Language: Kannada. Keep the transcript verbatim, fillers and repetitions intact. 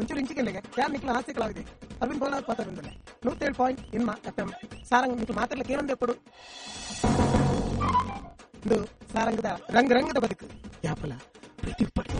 ಒಂಚೂರು ಇಂಚಿಗೆಲ್ಲೆಗೆ ಯಾರು ನಿಕ್ಲ ಆಸೆ ಕಲಾವಿದೆ Arvind ಬೋನಾಥ್ ಪಾತ್ರವಿಂದಲೇ ನೂತ್ತೇಳು point ಇನ್ಮ F M Sarang ನಿಕ್ಲು ಮಾತಾಡ್ಲಿಕ್ಕೆ ಏನೊಂದೇ ಕೊಡು ಇದು ಸಾರಂಗದ ರಂಗ ರಂಗದ ಬದುಕು ಯಾಪಲ ಪ್ರೀತಿ ಪಟ್ಟು